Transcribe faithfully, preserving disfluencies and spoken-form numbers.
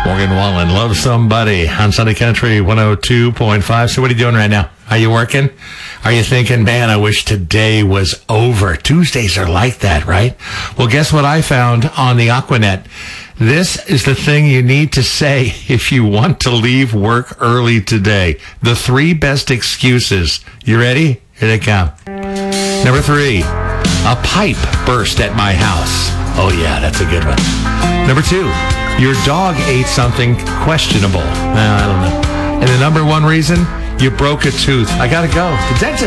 Morgan Wallen, Love Somebody on Sunday Country one oh two point five. So what are you doing right now? Are you working? Are you thinking, man, I wish today was over? Tuesdays are like that, right? Well, guess what I found on the Aquanet? This is the thing you need to say if you want to leave work early today. The three best excuses. You ready? Here they come. Number three, a pipe burst at my house. Oh, yeah, that's a good one. Number two, your dog ate something questionable. Uh, I don't know. And the number one reason, you broke a tooth. I got to go. The dentist.